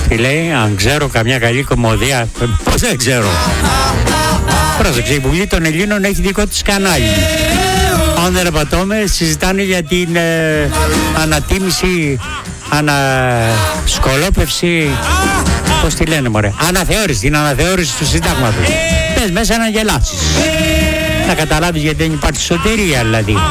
Τι λέει, αν ξέρω καμιά καλή κομμωδία? Πώς δεν ξέρω. Πρόσεξε, η Βουλή των Ελλήνων έχει δικό της κανάλι. Αν δεν απατώμε, συζητάνε για την ανατίμηση, ανασκολόπευση, πώς τη λένε μωρέ, αναθεώρηση, την αναθεώρηση του συντάγματος. Πες μέσα να γελάσεις, να καταλάβεις γιατί δεν υπάρχει σωτηρία δηλαδή.